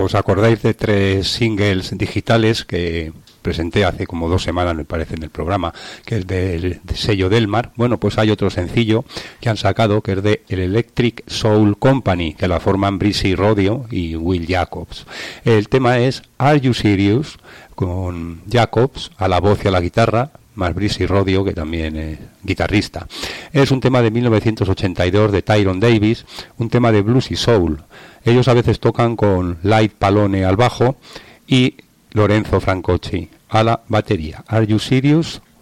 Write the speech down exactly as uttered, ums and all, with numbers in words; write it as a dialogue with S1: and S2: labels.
S1: ¿Os acordáis de tres singles digitales que presenté hace como dos semanas, me parece, en el programa, que es del de sello Delmar? Bueno, pues hay otro sencillo que han sacado, que es de el Electric Soul Company, que la forman Breezy Rodio y Will Jacobs. El tema es Are You Serious, con Jacobs a la voz y a la guitarra, más Breezy Rodio, que también es guitarrista. Es un tema de mil novecientos ochenta y dos de Tyrone Davis, un tema de blues y soul. Ellos a veces tocan con Light Palone al bajo y Lorenzo Francocci a la batería. Are You Serious?